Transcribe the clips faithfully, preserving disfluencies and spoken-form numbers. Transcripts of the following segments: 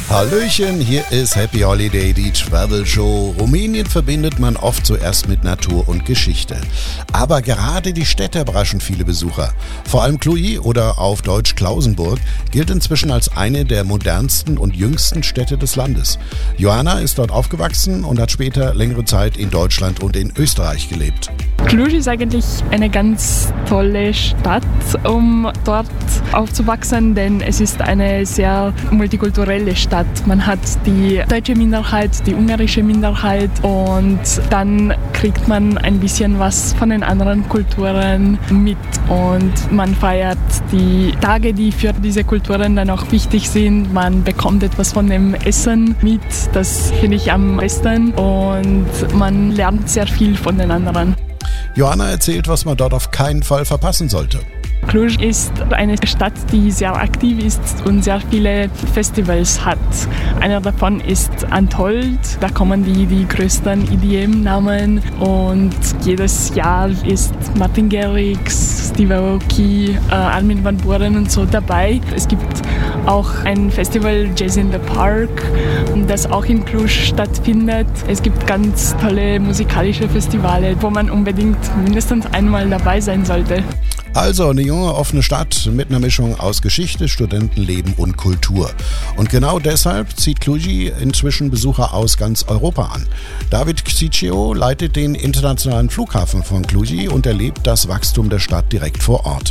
Hallöchen, hier ist Happy Holiday, die Travel Show. Rumänien verbindet man oft zuerst mit Natur und Geschichte. Aber gerade die Städte überraschen viele Besucher. Vor allem Cluj oder auf Deutsch Klausenburg gilt inzwischen als eine der modernsten und jüngsten Städte des Landes. Joanna ist dort aufgewachsen und hat später längere Zeit in Deutschland und in Österreich gelebt. Cluj ist eigentlich eine ganz tolle Stadt, um dort aufzuwachsen, denn es ist eine sehr multikulturelle Stadt. Man hat die deutsche Minderheit, die ungarische Minderheit und dann kriegt man ein bisschen was von den anderen Kulturen mit und man feiert die Tage, die für diese Kulturen dann auch wichtig sind. Man bekommt etwas von dem Essen mit, das finde ich am besten und man lernt sehr viel von den anderen. Joanna erzählt, was man dort auf keinen Fall verpassen sollte. Cluj ist eine Stadt, die sehr aktiv ist und sehr viele Festivals hat. Einer davon ist Antold, da kommen die, die größten E D M-Namen und jedes Jahr ist Martin Garrix, Steve Aoki, äh, Armin van Buuren und so dabei. Es gibt auch ein Festival Jazz in the Park, das auch in Cluj stattfindet. Es gibt ganz tolle musikalische Festivale, wo man unbedingt mindestens einmal dabei sein sollte. Also eine junge, offene Stadt mit einer Mischung aus Geschichte, Studentenleben und Kultur. Und genau deshalb zieht Cluj inzwischen Besucher aus ganz Europa an. David Xiceo leitet den internationalen Flughafen von Cluj und erlebt das Wachstum der Stadt direkt vor Ort.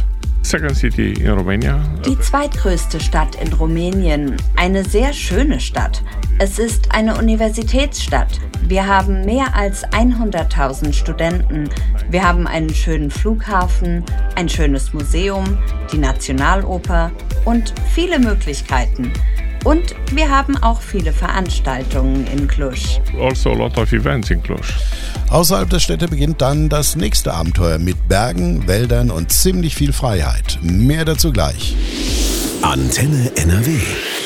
Die zweitgrößte Stadt in Rumänien, eine sehr schöne Stadt. Es ist eine Universitätsstadt. Wir haben mehr als hunderttausend Studenten. Wir haben einen schönen Flughafen, ein schönes Museum, die Nationaloper und viele Möglichkeiten. Und wir haben auch viele Veranstaltungen in Cluj. Also a lot of events in Cluj. Außerhalb der Städte beginnt dann das nächste Abenteuer mit Bergen, Wäldern und ziemlich viel Freiheit. Mehr dazu gleich. Antenne N R W.